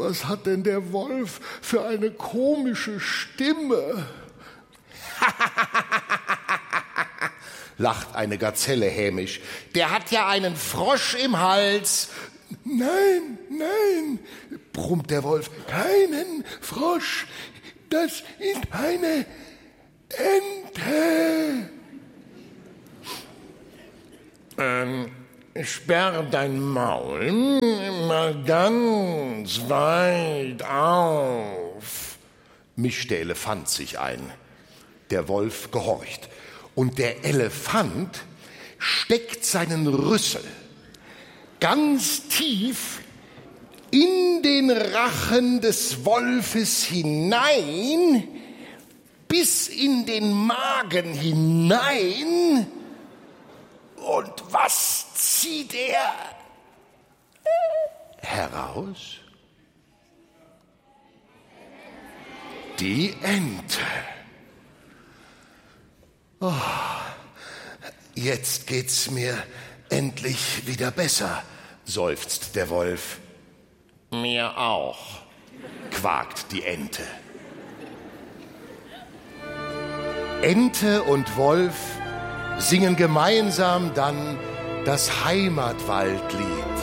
was hat denn der Wolf für eine komische Stimme? Lacht eine Gazelle hämisch. Der hat ja einen Frosch im Hals. Nein, nein, brummt der Wolf, keinen Frosch, das ist eine Ente. Sperr dein Maul mal ganz weit auf, mischt der Elefant sich ein. Der Wolf gehorcht. Und der Elefant steckt seinen Rüssel ganz tief in den Rachen des Wolfes hinein, bis in den Magen hinein. Und was zieht er heraus? Die Ente. Oh, jetzt geht's mir endlich wieder besser, seufzt der Wolf. mir auch, quakt die Ente. Ente und Wolf singen gemeinsam dann das Heimatwaldlied.